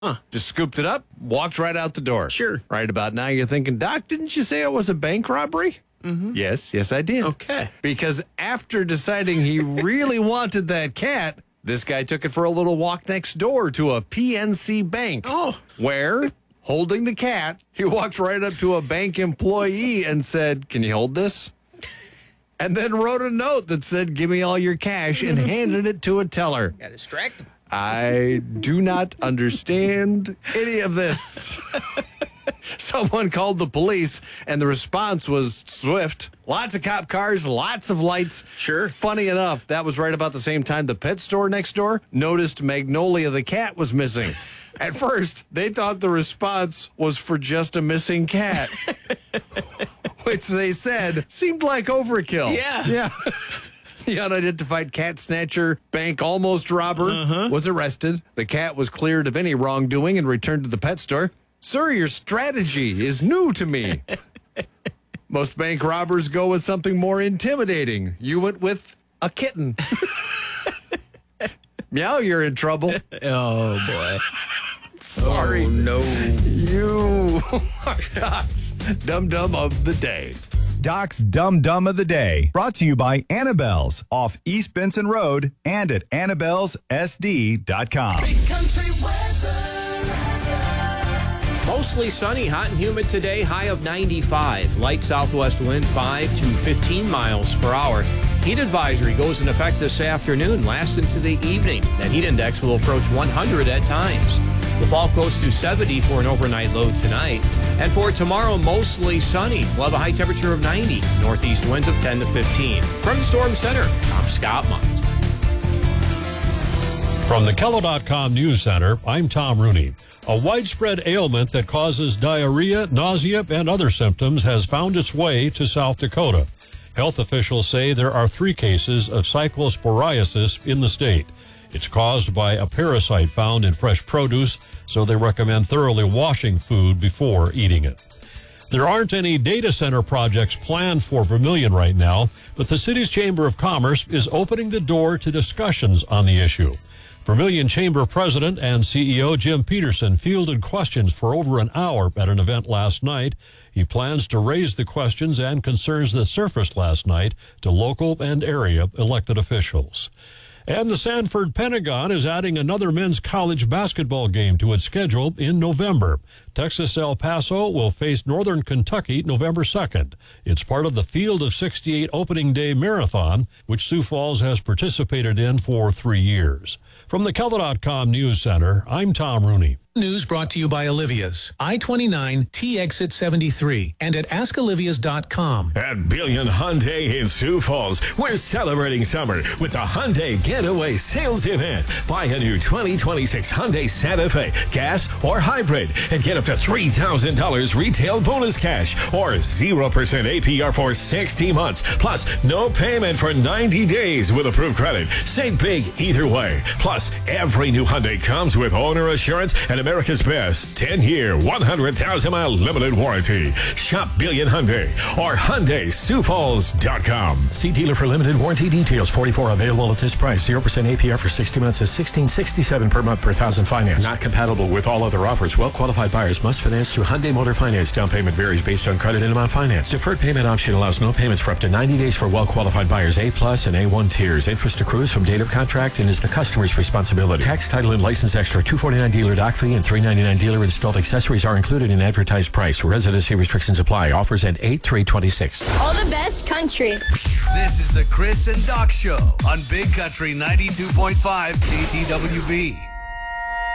Just scooped it up, walked right out the door. Sure. Right about now, you're thinking, Doc, didn't you say it was a bank robbery? Mm-hmm. Yes, I did. Okay. Because after deciding he really wanted that cat, this guy took it for a little walk next door to a PNC bank. Oh. Where, holding the cat, he walked right up to a bank employee and said, "Can you hold this?" And then wrote a note that said, "Give me all your cash," and handed it to a teller. Got to distract him. I do not understand any of this. Someone called the police, and the response was swift. Lots of cop cars, lots of lights. Sure. Funny enough, that was right about the same time the pet store next door noticed Magnolia the cat was missing. At first, they thought the response was for just a missing cat, which they said seemed like overkill. Yeah. The unidentified cat snatcher, bank almost robber, was arrested. The cat was cleared of any wrongdoing and returned to the pet store. "Sir, your strategy is new to me." Most bank robbers go with something more intimidating. You went with a kitten. Meow, you're in trouble. Oh, boy. Sorry. Oh, no. You are Doc's Dum-Dum of the Day. Doc's Dum-Dum of the Day, brought to you by Annabelle's off East Benson Road and at Annabelle'sSD.com. Big country weather. Mostly sunny, hot and humid today, high of 95. Light southwest wind 5 to 15 miles per hour. Heat advisory goes in effect this afternoon, lasts into the evening. That heat index will approach 100 at times. We'll fall close to 70 for an overnight low tonight. And for tomorrow, mostly sunny. We'll have a high temperature of 90. Northeast winds of 10 to 15. From the Storm Center, I'm Scott Munz. From the Kello.com News Center, I'm Tom Rooney. A widespread ailment that causes diarrhea, nausea, and other symptoms has found its way to South Dakota. Health officials say there are 3 cases of cyclosporiasis in the state. It's caused by a parasite found in fresh produce, so they recommend thoroughly washing food before eating it. There aren't any data center projects planned for Vermilion right now, but the city's Chamber of Commerce is opening the door to discussions on the issue. Vermilion Chamber President and CEO Jim Peterson fielded questions for over an hour at an event last night. He plans to raise the questions and concerns that surfaced last night to local and area elected officials. And the Sanford Pentagon is adding another men's college basketball game to its schedule in November. Texas El Paso will face Northern Kentucky November 2nd. It's part of the Field of 68 opening day marathon, which Sioux Falls has participated in for 3 years. From the Kello.com News Center, I'm Tom Rooney. News brought to you by Olivia's, I-29, T-Exit 73, and at AskOlivias.com. At Billion Hyundai in Sioux Falls, we're celebrating summer with the Hyundai Getaway Sales Event. Buy a new 2026 Hyundai Santa Fe, gas or hybrid, and get up to $3,000 retail bonus cash or 0% APR for 60 months. Plus, no payment for 90 days with approved credit. Save big either way. Plus, every new Hyundai comes with owner assurance and America's Best 10-year, 100,000-mile limited warranty. Shop Billion Hyundai or HyundaiSiouxFalls.com. See dealer for limited warranty details. 44 available at this price. 0% APR for 60 months is $16.67 per month per thousand finance. Not compatible with all other offers. Well-qualified buyers must finance through Hyundai Motor Finance. Down payment varies based on credit and amount financed. Deferred payment option allows no payments for up to 90 days for well-qualified buyers. A-plus and A1 tiers. Interest accrues from date of contract and is the customer's responsibility. Tax, title, and license extra. $249 dealer doc fee and $399 dealer installed accessories are included in advertised price. Residency restrictions apply. Offers end 8/3/26. All the best country. This is the Chris and Doc Show on Big Country 92.5 KTWB.